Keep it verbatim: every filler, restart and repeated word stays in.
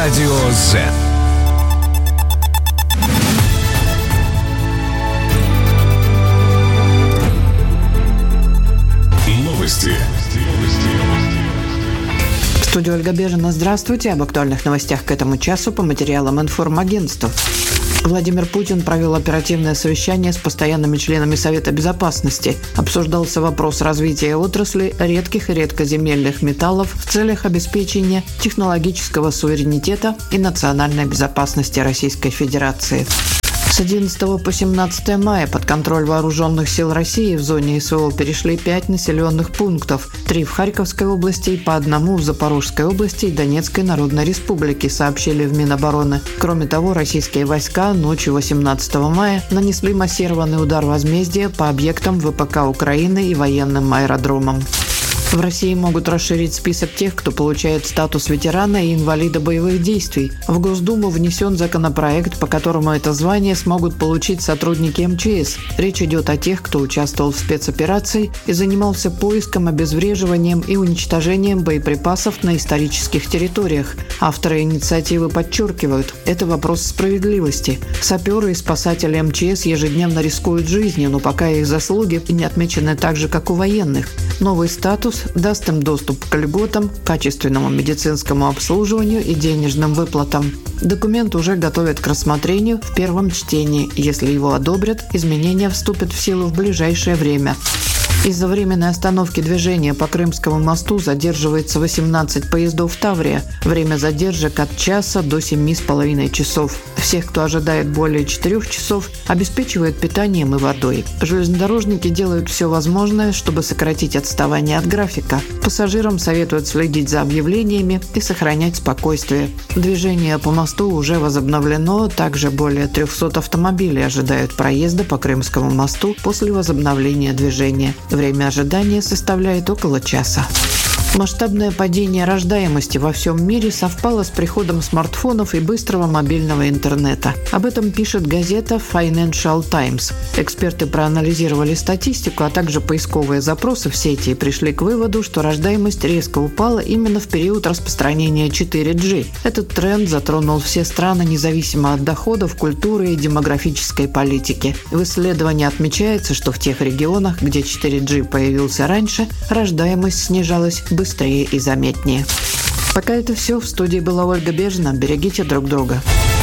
Радио Z. Новости. В студии Ольга Бежина. Здравствуйте. Об актуальных новостях к этому часу по материалам информагентства. Владимир Путин провел оперативное совещание с постоянными членами Совета Безопасности. Обсуждался вопрос развития отрасли редких и редкоземельных металлов в целях обеспечения технологического суверенитета и национальной безопасности Российской Федерации. С одиннадцатого по семнадцатое мая под контроль вооруженных сил России в зоне СВО перешли пять населенных пунктов. Три в Харьковской области и по одному в Запорожской области и Донецкой Народной Республике, сообщили в Минобороны. Кроме того, российские войска ночью восемнадцатого мая нанесли массированный удар возмездия по объектам ВПК Украины и военным аэродромам. В России могут расширить список тех, кто получает статус ветерана и инвалида боевых действий. В Госдуму внесен законопроект, по которому это звание смогут получить сотрудники эм че эс. Речь идет о тех, кто участвовал в спецоперации и занимался поиском, обезвреживанием и уничтожением боеприпасов на исторических территориях. Авторы инициативы подчеркивают, это вопрос справедливости. Саперы и спасатели эм че эс ежедневно рискуют жизнью, но пока их заслуги не отмечены так же, как у военных. Новый статус даст им доступ к льготам, качественному медицинскому обслуживанию и денежным выплатам. Документ уже готовят к рассмотрению в первом чтении. Если его одобрят, изменения вступят в силу в ближайшее время. Из-за временной остановки движения по Крымскому мосту задерживается восемнадцать поездов Таврия. Время задержек от часа до семи с половиной часов. Всех, кто ожидает более четырех часов, обеспечивают питанием и водой. Железнодорожники делают все возможное, чтобы сократить отставание от графика. Пассажирам советуют следить за объявлениями и сохранять спокойствие. Движение по мосту уже возобновлено. Также более трехсот автомобилей ожидают проезда по Крымскому мосту после возобновления движения. Время ожидания составляет около часа. Масштабное падение рождаемости во всем мире совпало с приходом смартфонов и быстрого мобильного интернета. Об этом пишет газета Financial Times. Эксперты проанализировали статистику, а также поисковые запросы в сети и пришли к выводу, что рождаемость резко упала именно в период распространения четыре джи. Этот тренд затронул все страны, независимо от доходов, культуры и демографической политики. В исследовании отмечается, что в тех регионах, где четыре джи появился раньше, рождаемость снижалась быстрее и заметнее. Пока это все. В студии была Ольга Бежина. Берегите друг друга.